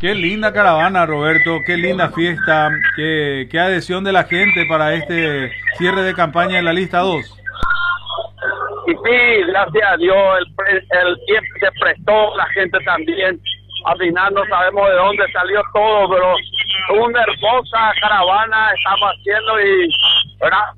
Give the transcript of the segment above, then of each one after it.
Qué linda caravana, Roberto, qué linda fiesta, qué adhesión de la gente para este cierre de campaña de la lista 2. Y sí, gracias a Dios, el tiempo se prestó, la gente también. Al final no sabemos de dónde salió todo, pero una hermosa caravana estamos haciendo y, ¿verdad?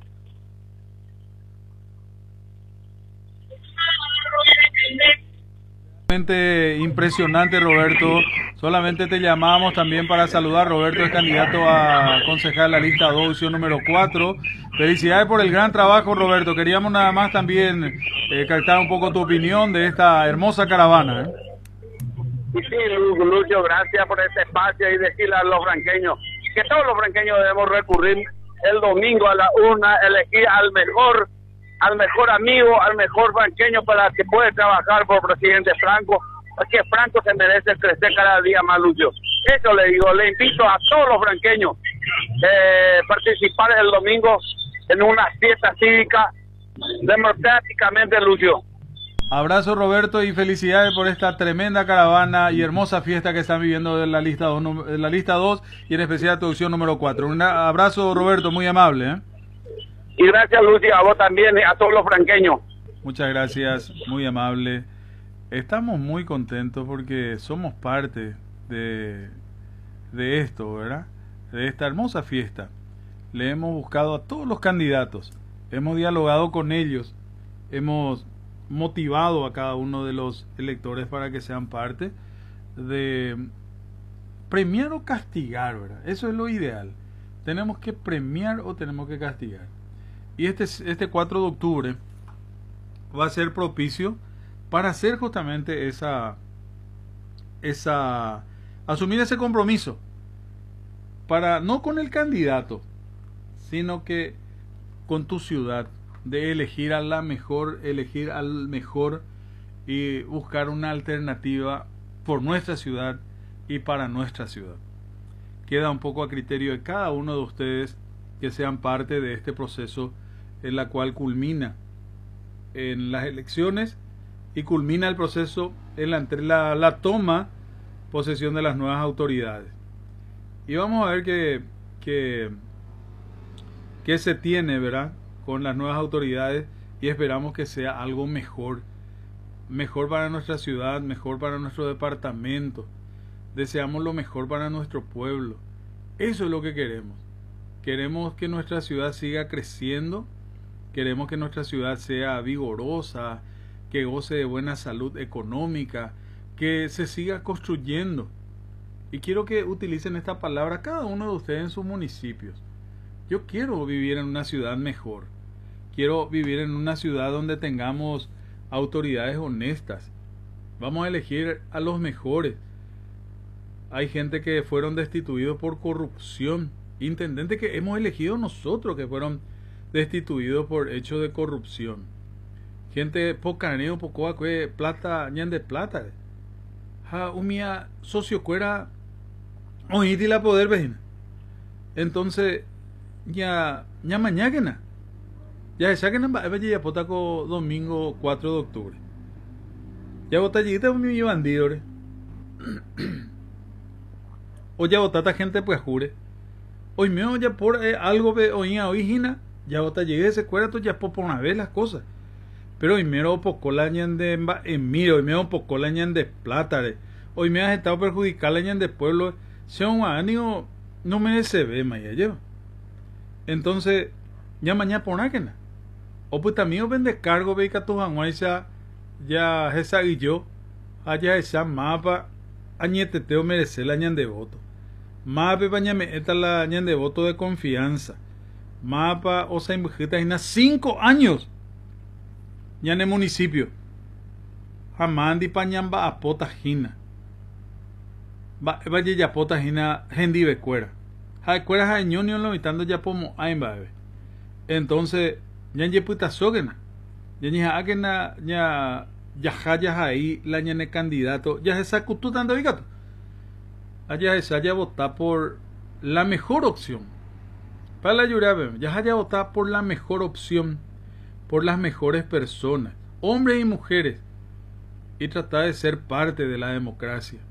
Impresionante, Roberto. Solamente te llamamos también para saludar. Roberto es candidato a concejal la lista 2, opción número 4. Felicidades por el gran trabajo, Roberto. Queríamos nada más también captar un poco tu opinión de esta hermosa caravana. Y sí, Lucho, gracias por este espacio y decirle a los franqueños que todos los franqueños debemos recurrir el domingo a la urna, elegir al mejor amigo, al mejor franqueño para que pueda trabajar por presidente Franco, porque Franco se merece crecer cada día más, Lucho. Eso le digo, le invito a todos los franqueños a participar el domingo en una fiesta cívica democráticamente, Lucho. Abrazo, Roberto, y felicidades por esta tremenda caravana y hermosa fiesta que están viviendo en la lista 2, y en especial tu opción número 4. Un abrazo, Roberto, muy amable. Y gracias, Lucio, a vos también y a todos los franqueños. Muchas gracias, muy amable. Estamos muy contentos porque somos parte de esto, ¿verdad? De esta hermosa fiesta. Le hemos buscado a todos los candidatos, hemos dialogado con ellos, hemos motivado a cada uno de los electores para que sean parte de premiar o castigar, ¿verdad? Eso es lo ideal. Tenemos que premiar o tenemos que castigar. Y este 4 de octubre va a ser propicio para hacer justamente asumir ese compromiso, para no con el candidato, sino que con tu ciudad, de elegir al mejor y buscar una alternativa por nuestra ciudad y para nuestra ciudad. Queda un poco a criterio de cada uno de ustedes que sean parte de este proceso, en la cual culmina en las elecciones y culmina el proceso en la toma posesión de las nuevas autoridades. Y vamos a ver qué se tiene, ¿verdad?, con las nuevas autoridades, y esperamos que sea algo mejor para nuestra ciudad, mejor para nuestro departamento. Deseamos lo mejor para nuestro pueblo. Eso es lo que queremos. Queremos que nuestra ciudad siga creciendo, queremos que nuestra ciudad sea vigorosa, que goce de buena salud económica, que se siga construyendo. Y quiero que utilicen esta palabra cada uno de ustedes en sus municipios. Yo quiero vivir en una ciudad mejor. Quiero vivir en una ciudad donde tengamos autoridades honestas. Vamos a elegir a los mejores. Hay gente que fueron destituidos por corrupción. Intendentes que hemos elegido nosotros que fueron destituidos por hechos de corrupción. Gente pocaneo, poco plata, ñan de plata. Umia socio cuera oíti la poder vecina. Entonces, ya mañana. Ya esa que namba ya potaco domingo 4 de octubre. Ya botallita mi bandido. O ya botata gente pues jure. Hoy mío ya por algo ve oía origina, ya botallé ese cuerpo ya por una vez las cosas. Pero hoy mero poco la ñan de miro, hoy mero poco la ñan de plata. Hoy me has estado perjudicar la ñan de pueblo. Si un ánimo no merece ver maya lleva. Entonces, ya mañana por nada. O pues también vende cargo ve que tu janguaisa ya esa y yo allá esa mapa añeteteo merece la ñan de voto. Mapa pañame esta la ñan de voto de confianza. Mapa o sea imbujita en 5 años ya en el municipio. Jamandi pañamba a potajina. Vaya ya potajina gendive cuera. Hay cueras a ñonio lo mitando ya pomo aimbabe. Entonces ya en puta sogena. Ya ni ha que na ya haya ahí la ñane candidato. Ya se sacutu tanto vigato. Allá esa ya votar por la mejor opción. Para la llurabe, ya haya votar por la mejor opción, por las mejores personas, hombres y mujeres, y tratar de ser parte de la democracia.